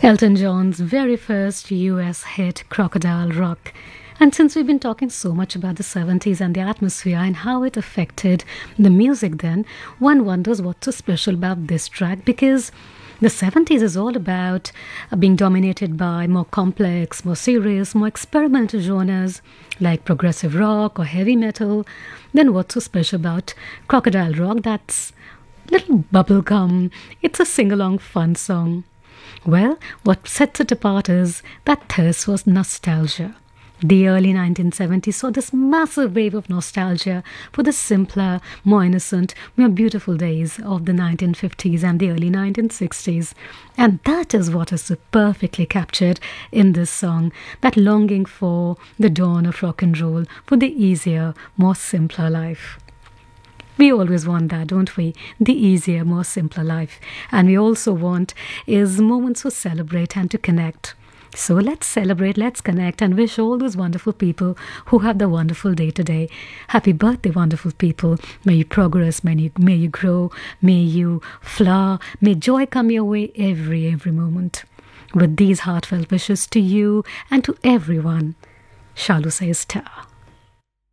Elton John's very first US hit, Crocodile Rock. And since we've been talking so much about the 70s and the atmosphere and how it affected the music then, one wonders what's so special about this track because the 70s is all about being dominated by more complex, more serious, more experimental genres like progressive rock or heavy metal. Then what's so special about Crocodile Rock? That's little bubblegum. It's a sing-along fun song. Well, what sets it apart is that thirst was nostalgia. The early 1970s saw this massive wave of nostalgia for the simpler, more innocent, more beautiful days of the 1950s and the early 1960s. And that is what is so perfectly captured in this song, that longing for the dawn of rock and roll, for the easier, more simpler life. We always want that, don't we? The easier, more simpler life. And we also want is moments to celebrate and to connect. So let's celebrate, let's connect and wish all those wonderful people who have the wonderful day today. Happy birthday, wonderful people. May you progress, may you grow, may you flower, may joy come your way every moment. With these heartfelt wishes to you and to everyone, Shalu says Star.